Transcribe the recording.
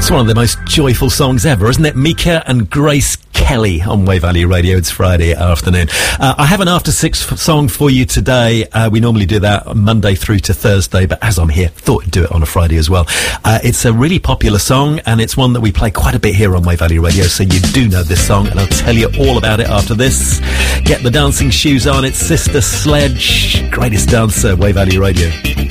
It's one of the most joyful songs ever, isn't it? Mika and Grace Kelly on Wave Valley Radio. It's Friday afternoon. I have an After Six song for you today. We normally do that Monday through to Thursday, but as I'm here, thought I'd do it on a Friday as well. It's a really popular song, and it's one that we play quite a bit here on Wave Valley Radio, so you do know this song, and I'll tell you all about it after this. Get the dancing shoes on. It's Sister Sledge, greatest dancer, Wave Valley Radio.